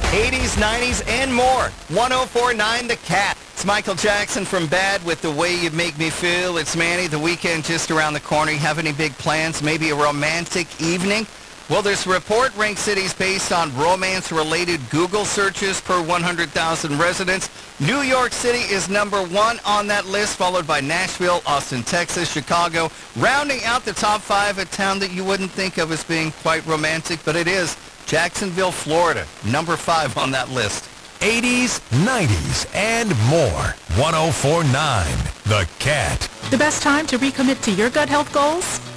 80s, 90s, and more. 104.9 The Cat. It's Michael Jackson from Bad with The Way You Make Me Feel. It's Manny. The weekend just around the corner. You have any big plans? Maybe a romantic evening? Well, this report ranks cities based on romance-related Google searches per 100,000 residents. New York City is number one on that list, followed by Nashville, Austin, Texas, Chicago. Rounding out the top five, a town that you wouldn't think of as being quite romantic, but it is. Jacksonville, Florida, number 5 on that list. 80s, 90s, and more. 104.9 The Cat. The best time to recommit to your gut health goals?